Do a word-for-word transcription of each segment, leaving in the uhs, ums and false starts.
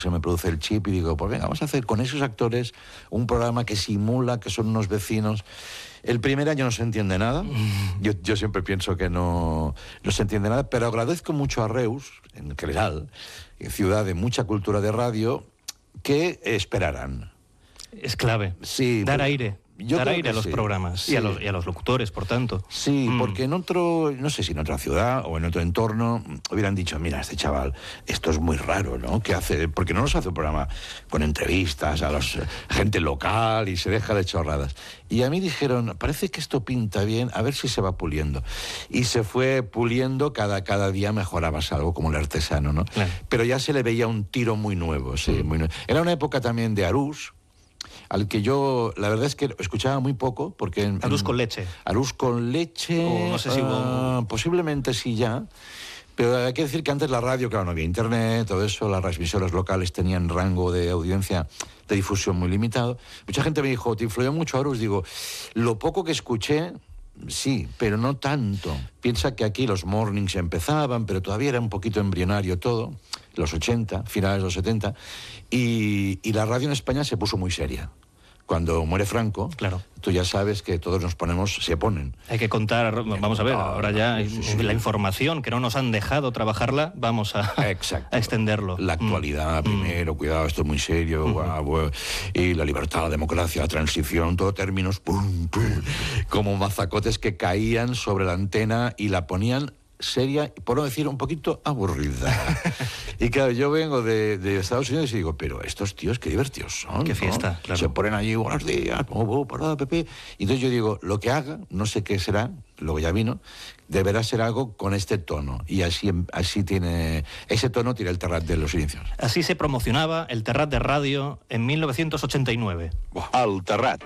se me produce el chip y digo, pues venga, vamos a hacer con esos actores un programa que simula que son unos vecinos. El primer año no se entiende nada, yo, yo siempre pienso que no, no se entiende nada, pero agradezco mucho a Reus, en general, ciudad de mucha cultura de radio, que esperaran. Es clave, sí, dar pero, aire. Yo dar aire a los sí, programas sí. y, a los, y a los locutores, por tanto. Sí, mm. porque en otro, no sé si en otra ciudad o en otro entorno, hubieran dicho, mira, este chaval, esto es muy raro, ¿no? ¿Qué hace? Porque no nos hace un programa con entrevistas a los gente local y se deja de chorradas. Y a mí dijeron, parece que esto pinta bien, a ver si se va puliendo. Y se fue puliendo, cada, cada día mejorabas algo, como el artesano, ¿no? Claro. Pero ya se le veía un tiro muy nuevo, sí, mm. muy nuevo. Era una época también de Arús, al que yo, la verdad es que escuchaba muy poco, porque... En, Arús con leche. Arús con leche... O no sé si hubo... uh, posiblemente sí ya, pero hay que decir que antes la radio, claro, no había internet, todo eso, las transmisoras locales tenían rango de audiencia de difusión muy limitado. Mucha gente me dijo, ¿te influyó mucho Arús? Digo, lo poco que escuché... Sí, pero no tanto. Piensa que aquí los mornings empezaban, pero todavía era un poquito embrionario todo, los ochenta, finales de los setenta, y, y la radio en España se puso muy seria. Cuando muere Franco, claro. Tú ya sabes que todos nos ponemos, se ponen. Hay que contar, vamos a ver, ahora ya sí, sí, la información que no nos han dejado trabajarla, vamos a, a extenderlo. La actualidad, mm. primero, cuidado, esto es muy serio, mm. guau, guau, y la libertad, la democracia, la transición, todo términos, pum, pum, como mazacotes que caían sobre la antena y la ponían seria, por no decir un poquito aburrida. Y claro, yo vengo de, de Estados Unidos y digo, pero estos tíos qué divertidos son. Qué fiesta, ¿no? claro. Se ponen allí, buenos días, oh, parada, Pepe. Y entonces yo digo, lo que haga, no sé qué será, luego ya vino, deberá ser algo con este tono. Y así, así tiene, ese tono tiene el Terrat de los inicios. Así se promocionaba el Terrat de radio en mil novecientos ochenta y nueve. El Terrat.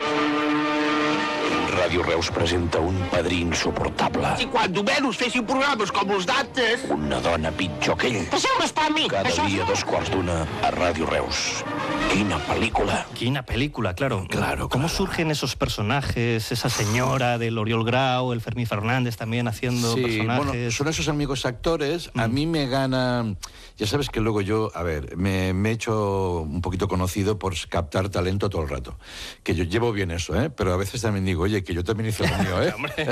Ràdio Reus presenta un padrí insuportable. Si quan menys fessin programes com els d'antes... Una dona pitjor que ell. Deixeu-les per mi. Cada Això dia a dos quarts d'una a Ràdio Reus. Quina pel·lícula. Quina película, claro. Claro, ¿Cómo claro. surgen esos personajes? Esa señora del Oriol Grau, el Fermín Fernández también haciendo sí, personajes. Bueno, son esos amigos actores. Mm. A mí me gana... Ya sabes que luego yo, a ver, me, me he hecho un poquito conocido por captar talento todo el rato. Que yo llevo bien eso, ¿eh? Pero a veces también digo, oye, que yo también hice lo mío, ¿eh?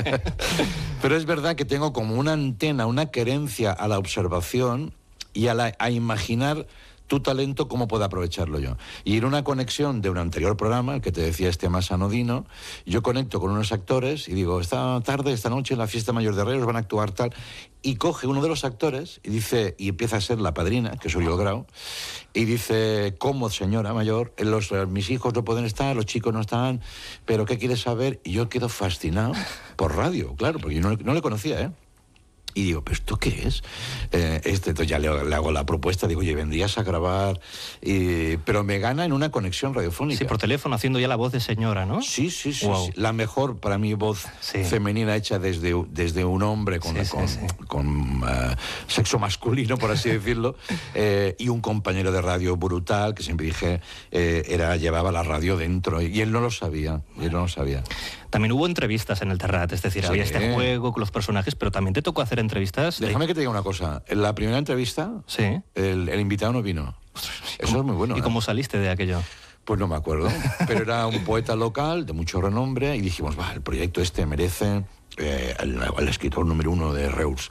Pero es verdad que tengo como una antena, una querencia a la observación y a, la, a imaginar tu talento, cómo puedo aprovecharlo yo. Y en una conexión de un anterior programa, el que te decía este más anodino, yo conecto con unos actores y digo, esta tarde, esta noche, en la fiesta mayor de Reus van a actuar tal, y coge uno de los actores y dice, y empieza a ser la padrina, que es Oriol Grau, y dice, ¿cómo, señora mayor? Los, mis hijos no pueden estar, los chicos no están, pero ¿qué quieres saber? Y yo quedo fascinado por radio, claro, porque yo no, no le conocía, ¿eh? Y digo, ¿pero esto qué es? Eh, este, entonces ya le, le hago la propuesta, digo, oye, vendrías a grabar, y, pero me gana en una conexión radiofónica. Sí, por teléfono, haciendo ya la voz de señora, ¿no? Sí, sí, sí. Wow. sí. La mejor, para mí, voz sí. femenina hecha desde, desde un hombre con, sí, con, sí, sí. con uh, sexo masculino, por así decirlo, eh, y un compañero de radio brutal, que siempre dije, eh, era, llevaba la radio dentro, y él no lo sabía, y él no lo sabía. También hubo entrevistas en el Terrat, es decir, sí. había este juego con los personajes, pero también te tocó hacer entrevistas. Déjame de... que te diga una cosa. En la primera entrevista, sí. el, el invitado no vino. Eso es muy bueno. ¿Y ¿eh? cómo saliste de aquello? Pues no me acuerdo. Pero era un poeta local de mucho renombre y dijimos, va, el proyecto este merece... Eh, el, el escritor número uno de Reus.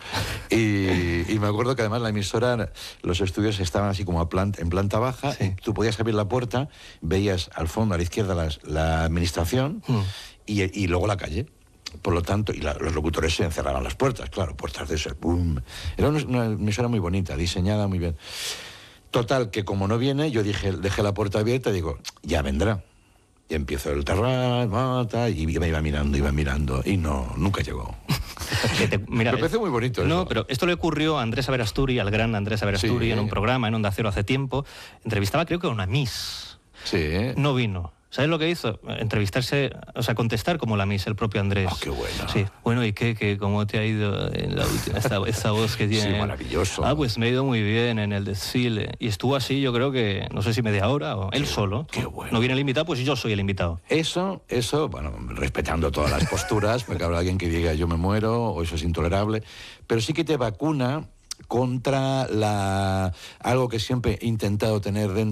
Y, y me acuerdo que además la emisora, los estudios estaban así como a plant, en planta baja, sí. Y tú podías abrir la puerta, veías al fondo, a la izquierda, las, la administración mm. y, y luego la calle. Por lo tanto, y la, los locutores se encerraban las puertas, claro, puertas de ese, ¡pum! Era una, una emisora muy bonita, diseñada muy bien. Total, que como no viene, yo dije, dejé la puerta abierta y digo, ya vendrá. Y empiezo el Terrat, mata, y me iba mirando, iba mirando, y no, nunca llegó. Te, mira, me parece muy bonito eso. No, pero esto le ocurrió a Andrés Averasturi, al gran Andrés Averasturi, sí. En un programa en Onda Cero hace tiempo. Entrevistaba, creo que a una Miss. Sí. No vino. ¿Sabes lo que hizo? Entrevistarse, o sea, contestar como la Miss, el propio Andrés. Oh, qué bueno. Sí. Bueno, ¿y qué? qué ¿Cómo te ha ido en la última, esta, esta voz que tiene? Sí, maravilloso. Ah, pues me ha ido muy bien en el desfile. Y estuvo así, yo creo que, no sé si media hora o él qué, solo. Qué bueno. No viene el invitado, pues yo soy el invitado. Eso, eso, bueno, respetando todas las posturas, porque habrá alguien que diga yo me muero o eso es intolerable, pero sí que te vacuna contra la algo que siempre he intentado tener dentro